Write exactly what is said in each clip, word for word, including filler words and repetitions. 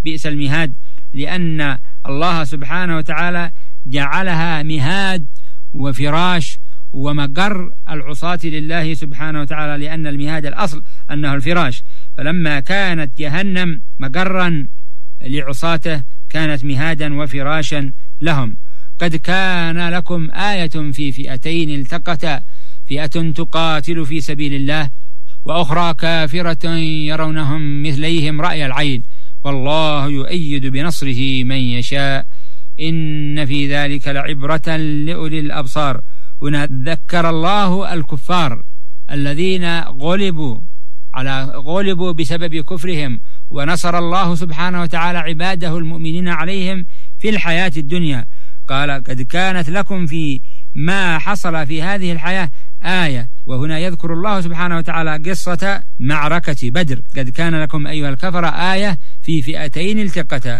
بئس المهاد، لأن الله سبحانه وتعالى جعلها مهاد وفراش ومقر العصاة لله سبحانه وتعالى، لأن المهاد الأصل أنه الفراش، فلما كانت جهنم مقرا لعصاته كانت مهادا وفراشا لهم. قد كان لكم آية في فئتين التقتا، فئة تقاتل في سبيل الله وأخرى كافرة يرونهم مثليهم رأي العين والله يؤيد بنصره من يشاء إن في ذلك لعبرة لأولي الأبصار. هنا ذكر الله الكفار الذين غلبوا على غلبوا بسبب كفرهم، ونصر الله سبحانه وتعالى عباده المؤمنين عليهم في الحياة الدنيا. قال قد كانت لكم في ما حصل في هذه الحياة آية، وهنا يذكر الله سبحانه وتعالى قصة معركة بدر. قد كان لكم أيها الكفر آية في فئتين التقتا،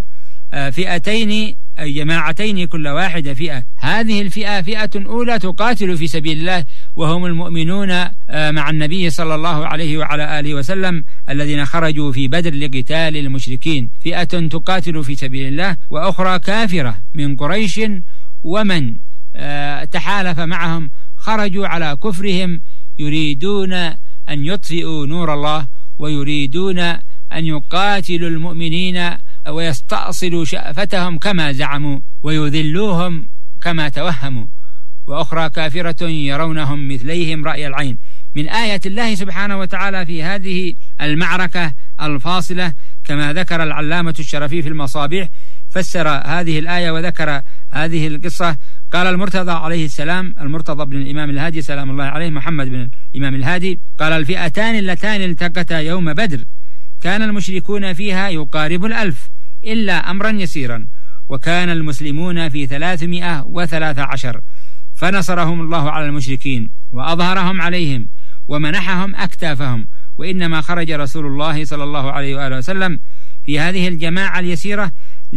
فئتين أي جماعتين كل واحدة فئة. هذه الفئة فئة أولى تقاتل في سبيل الله وهم المؤمنون مع النبي صلى الله عليه وعلى آله وسلم الذين خرجوا في بدر لقتال المشركين، فئة تقاتل في سبيل الله، وأخرى كافرة من قريش ومن تحالف معهم خرجوا على كفرهم يريدون أن يطفئوا نور الله ويريدون أن يقاتلوا المؤمنين ويستأصلوا شأفتهم كما زعموا ويذلوهم كما توهموا، وأخرى كافرة يرونهم مثليهم رأي العين. من آية الله سبحانه وتعالى في هذه المعركة الفاصلة كما ذكر العلامة الشرفي في المصابيح، فسر هذه الآية وذكر هذه القصة. قال المرتضى عليه السلام، المرتضى بن الإمام الهادي سلام الله عليه، محمد بن الإمام الهادي، قال الفئتان اللتان التقتا يوم بدر كان المشركون فيها يقارب الألف إلا أمرا يسيرا، وكان المسلمون في ثلاثمائة وثلاث عشر، فنصرهم الله على المشركين وأظهرهم عليهم ومنحهم أكتافهم. وإنما خرج رسول الله صلى الله عليه وآله وسلم في هذه الجماعة اليسيرة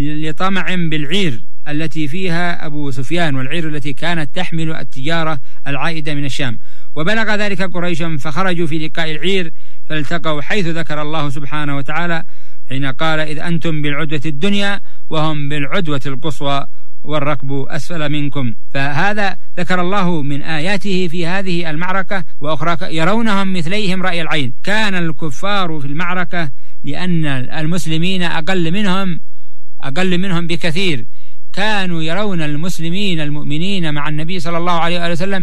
لطمع بالعير التي فيها أبو سفيان، والعير التي كانت تحمل التجارة العائدة من الشام، وبلغ ذلك قريشا فخرجوا في لقاء العير فالتقوا حيث ذكر الله سبحانه وتعالى حين قال إذ أنتم بالعدوة الدنيا وهم بالعدوة القصوى والركب أسفل منكم. فهذا ذكر الله من آياته في هذه المعركة. وأخرى يرونهم مثليهم رأي العين، كان الكفار في المعركة لأن المسلمين أقل منهم أقل منهم بكثير، كانوا يرون المسلمين المؤمنين مع النبي صلى الله عليه وسلم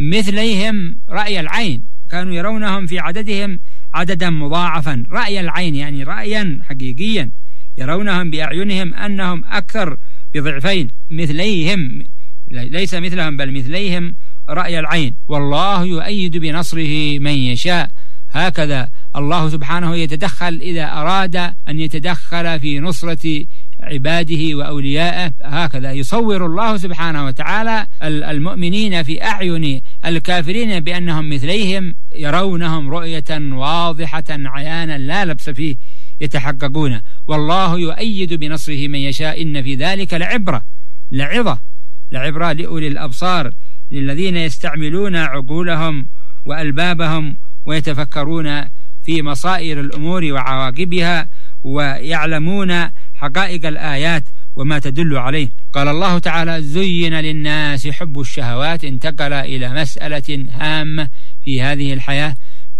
مثليهم رأي العين، كانوا يرونهم في عددهم عددا مضاعفا رأي العين، يعني رأيا حقيقيا يرونهم بأعينهم أنهم أكثر بضعفين، مثليهم ليس مثلهم بل مثليهم رأي العين. والله يؤيد بنصره من يشاء. هكذا الله سبحانه يتدخل إذا أراد أن يتدخل في نصرة عباده وأوليائه، هكذا يصور الله سبحانه وتعالى المؤمنين في أعين الكافرين بأنهم مثليهم، يرونهم رؤية واضحة عيانا لا لبس فيه، يتحققون. والله يؤيد بنصره من يشاء إن في ذلك لعبرة لعظة لعبرة لأولي الأبصار، للذين يستعملون عقولهم وألبابهم ويتفكرون في مصائر الأمور وعواقبها ويعلمون حقائق الآيات وما تدل عليه. قال الله تعالى زين للناس حب الشهوات، انتقل إلى مسألة هامة في هذه الحياة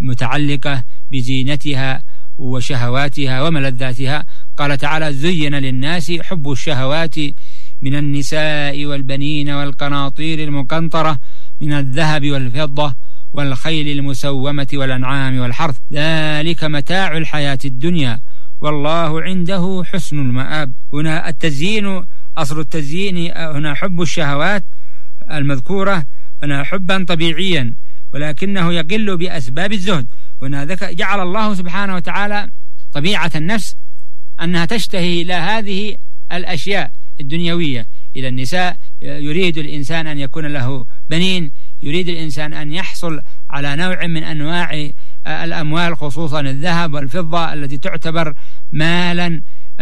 متعلقة بزينتها وشهواتها وملذاتها. قال تعالى زين للناس حب الشهوات من النساء والبنين والقناطير المقنطرة من الذهب والفضة والخيل المسومة والأنعام والحرث، ذلك متاع الحياة الدنيا والله عنده حسن المآب. هنا التزيين، أصل التزيين هنا حب الشهوات المذكورة هنا حبا طبيعيا، ولكنه يقل بأسباب الزهد. هنا جعل الله سبحانه وتعالى طبيعة النفس أنها تشتهي إلى هذه الأشياء الدنيوية، إلى النساء، يريد الإنسان أن يكون له بنين، يريد الإنسان أن يحصل على نوع من أنواع الأموال خصوصا الذهب والفضة التي تعتبر مالا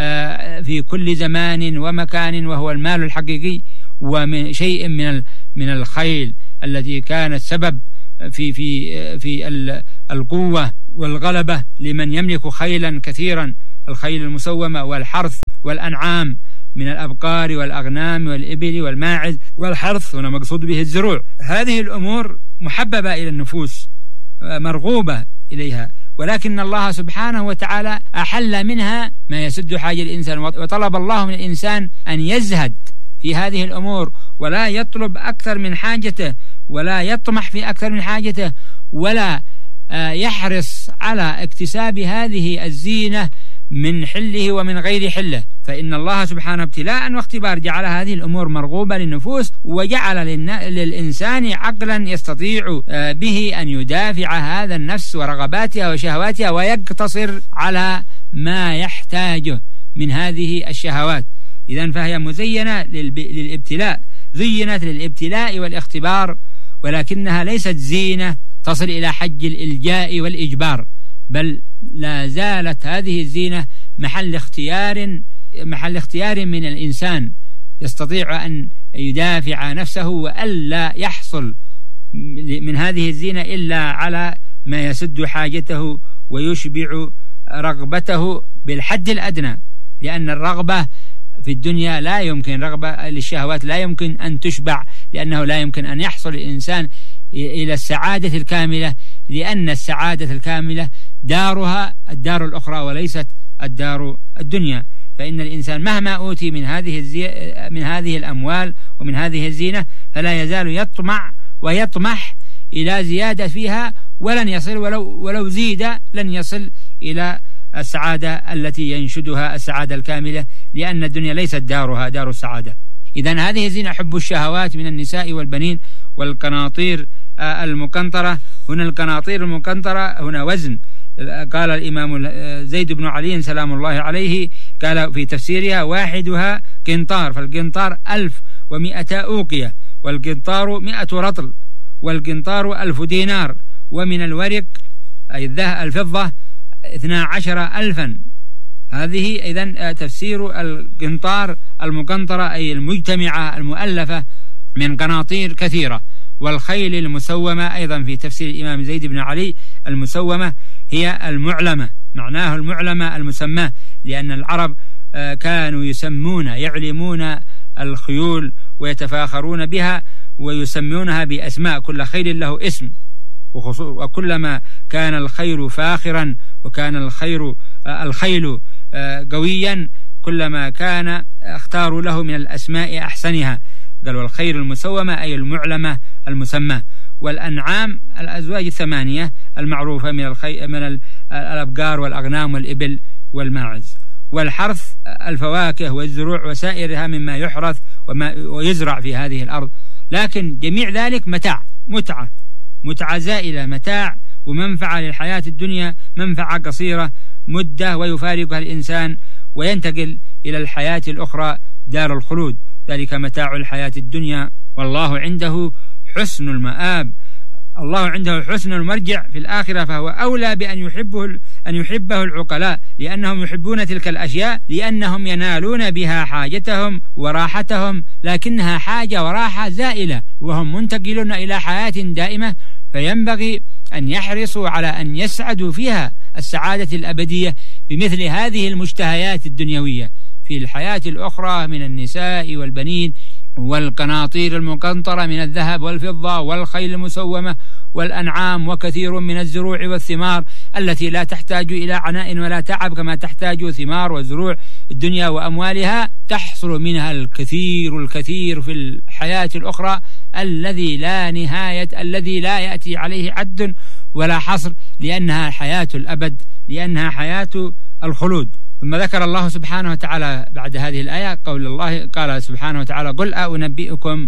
في كل زمان ومكان وهو المال الحقيقي، ومن شيء من من الخيل التي كانت سبب في في في القوة والغلبة لمن يملك خيلا كثيرا الخيل المسومة والحرث والأنعام من الأبقار والأغنام والإبل والماعز، والحرث هنا مقصود به الزروع. هذه الأمور محببة إلى النفوس، مرغوبة إليها، ولكن الله سبحانه وتعالى أحل منها ما يسد حاجة الإنسان، وطلب الله من الإنسان أن يزهد في هذه الأمور ولا يطلب أكثر من حاجته، ولا يطمح في أكثر من حاجته، ولا يحرص على اكتساب هذه الزينة من حله ومن غير حله. فإن الله سبحانه ابتلاء واختبار جعل هذه الأمور مرغوبة للنفوس، وجعل للإنسان عقلا يستطيع به أن يدافع هذا النفس ورغباتها وشهواتها، ويقتصر على ما يحتاجه من هذه الشهوات. إذن فهي مزينة للابتلاء، زينت للابتلاء والاختبار، ولكنها ليست زينة تصل إلى حج الإلجاء والإجبار، بل لا زالت هذه الزينة محل اختيار محل اختيار من الإنسان، يستطيع أن يدافع نفسه وألا يحصل من هذه الزينة إلا على ما يسد حاجته ويشبع رغبته بالحد الأدنى، لأن الرغبة في الدنيا لا يمكن، رغبة للشهوات لا يمكن أن تشبع، لأنه لا يمكن أن يحصل الإنسان إلى السعادة الكاملة، لأن السعادة الكاملة دارها الدار الأخرى وليست الدار الدنيا. فإن الإنسان مهما أوتي من هذه الزي... من هذه الأموال ومن هذه الزينة فلا يزال يطمع ويطمح إلى زيادة فيها، ولن يصل ولو ولو زيد لن يصل إلى السعادة التي ينشدها السعادة الكاملة، لأن الدنيا ليست دارها دار السعادة. إذن هذه الزينة حب الشهوات من النساء والبنين والقناطير المقنطرة. هنا القناطير المقنطرة هنا وزن. قال الإمام زيد بن علي سلام الله عليه قال في تفسيرها: واحدها قنطار، فالقنطار ألف ومئة أوقية، والقنطار مئة رطل، والقنطار ألف دينار، ومن الورق أي الفضة اثنا عشر ألفا. هذه إذن تفسير القنطار المقنطرة، أي المجتمعة المؤلفة من قناطير كثيرة. والخيل المسومة أيضا في تفسير الإمام زيد بن علي: المسومة هي المعلمة، معناه المعلمة المسماة، لأن العرب كانوا يسمون يعلمون الخيول ويتفاخرون بها ويسمونها بأسماء، كل خيل له اسم، وكلما كان الخير فاخرا وكان الخير الخيل قويا كلما كان اختاروا له من الأسماء أحسنها. قالوا الخيل المسومة أي المعلمة المسمى. والأنعام الأزواج الثمانية المعروفة من الخي... من الأبقار والأغنام والإبل والماعز. والحرث الفواكه والزروع وسائرها مما يحرث وما ويزرع في هذه الأرض، لكن جميع ذلك متاع متعة متعة زائلة، متاع ومنفعة للحياة الدنيا، منفعة قصيرة مدة ويفارقها الإنسان وينتقل إلى الحياة الأخرى دار الخلود، ذلك متاع الحياة الدنيا، والله عنده حسن المآب. الله عنده حسن المرجع في الآخرة، فهو أولى بأن يحبه أن يحبه العقلاء، لأنهم يحبون تلك الأشياء لأنهم ينالون بها حاجتهم وراحتهم، لكنها حاجة وراحة زائلة، وهم منتقلون إلى حياة دائمة، فينبغي أن يحرصوا على أن يسعدوا فيها السعادة الأبدية بمثل هذه المشتهيات الدنيوية في الحياة الأخرى من النساء والبنين والقناطير المقنطرة من الذهب والفضة والخيل المسومة والأنعام وكثير من الزروع والثمار التي لا تحتاج إلى عناء ولا تعب كما تحتاج ثمار وزروع الدنيا وأموالها، تحصل منها الكثير الكثير في الحياة الأخرى الذي لا نهاية الذي لا يأتي عليه عد ولا حصر، لأنها حياة الأبد، لأنها حياة الخلود. ثم ذكر الله سبحانه وتعالى بعد هذه الآية قول الله، قال سبحانه وتعالى: قل أنبئكم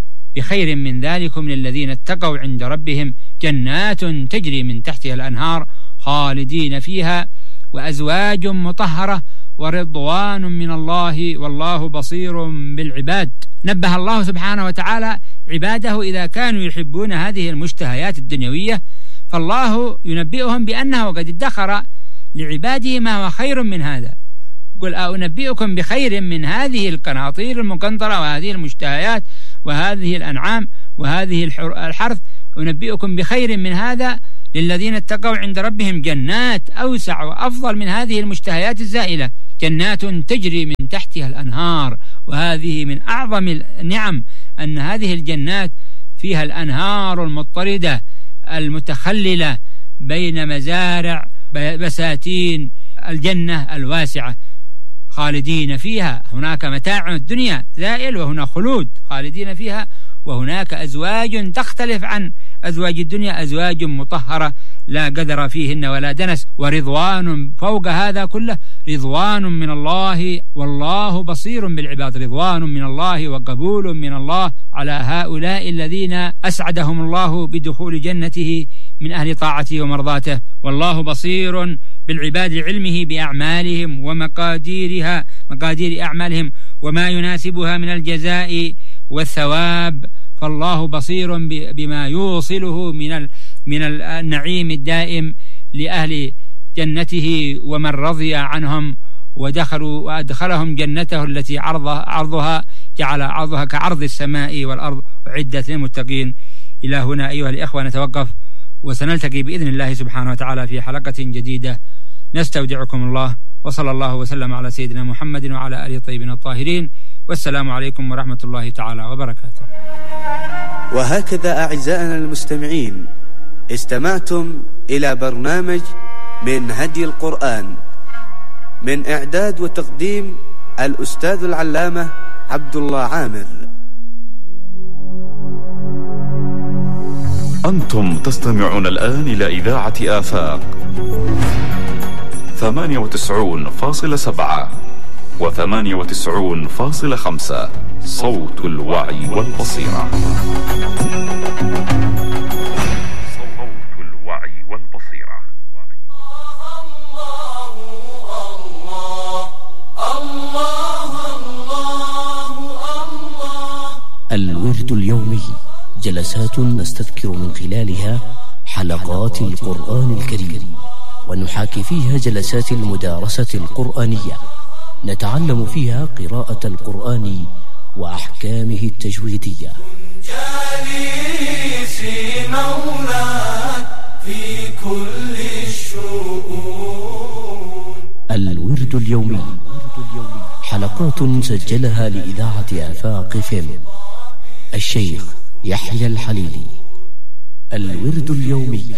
بخير من ذلكم للذين اتقوا عند ربهم جنات تجري من تحتها الأنهار خالدين فيها وأزواج مطهرة ورضوان من الله والله بصير بالعباد. نبه الله سبحانه وتعالى عباده إذا كانوا يحبون هذه المشتهيات الدنيوية، فالله ينبئهم بأنه قد ادخر لعباده ما هو خير من هذا. قل أنبئكم بخير من هذه القناطير المقنطرة وهذه المشتهيات وهذه الأنعام وهذه الحرث، أنبئكم بخير من هذا للذين اتقوا عند ربهم جنات أوسع وأفضل من هذه المشتهيات الزائلة، جنات تجري من تحتها الأنهار. وهذه من أعظم النعم، أن هذه الجنات فيها الأنهار المضطردة المتخللة بين مزارع بساتين الجنة الواسعة، خالدين فيها. هناك متاع الدنيا زائل، وهنا خلود خالدين فيها. وهناك أزواج تختلف عن أزواج الدنيا، أزواج مطهرة لا قدر فيهن ولا دنس، ورضوان فوق هذا كله، رضوان من الله والله بصير بالعباد. رضوان من الله وقبول من الله على هؤلاء الذين أسعدهم الله بدخول جنته من أهل طاعته ومرضاته. والله بصير بالعباد لعلمه بأعمالهم ومقاديرها، مقادير أعمالهم وما يناسبها من الجزاء والثواب. فالله بصير بما يوصله من من النعيم الدائم لأهل جنته ومن رضي عنهم ودخلوا وأدخلهم جنته التي عرضها عرضها جعل عرضها كعرض السماء والأرض، أعدت للمتقين. إلى هنا أيها الإخوة نتوقف، وسنلتقي بإذن الله سبحانه وتعالى في حلقة جديدة. نستودعكم الله، وصلى الله وسلم على سيدنا محمد وعلى آله الطيبين الطاهرين، والسلام عليكم ورحمة الله تعالى وبركاته. وهكذا أعزائنا المستمعين، استمعتم إلى برنامج من هدي القرآن، من إعداد وتقديم الأستاذ العلامة عبد الله عامر. أنتم تستمعون الآن إلى إذاعة آفاق ثمانية وتسعون فاصلة سبعة وثمانية وتسعون فاصلة خمسة، صوت الوعي والبصيرة. صوت الوعي والبصيرة. الورد اليومي، جلسات نستذكر من خلالها حلقات القرآن الكريم، ونحاكي فيها جلسات المدارسة القرآنية، نتعلم فيها قراءة القرآن وأحكامه التجويدية. جالسي مولاك في كل الشؤون. الورد اليومي، حلقات سجلها لإذاعة آفاق فيلم الشيخ يحيى الحليلي. الورد اليومي.